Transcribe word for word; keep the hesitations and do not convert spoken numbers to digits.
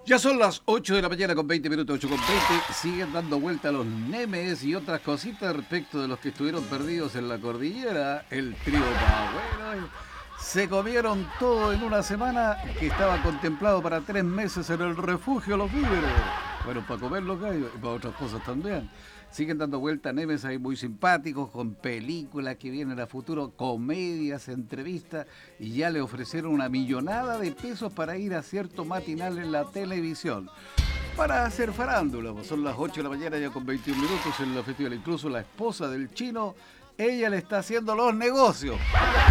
Ya son las ocho de la mañana con veinte minutos, ocho con veinte. Siguen dando vuelta los memes y otras cositas respecto de los que estuvieron perdidos en la cordillera. El trío Pagüero. Se comieron todo en una semana que estaba contemplado para tres meses en el refugio Los Víveres. Bueno, para comer los gallos y para otras cosas también. Siguen dando vueltas memes ahí muy simpáticos, con películas que vienen a futuro, comedias, entrevistas, y ya le ofrecieron una millonada de pesos para ir a cierto matinal en la televisión. Para hacer farándula, pues son las ocho de la mañana ya con veintiún minutos en la festival. Incluso la esposa del chino, ella le está haciendo los negocios.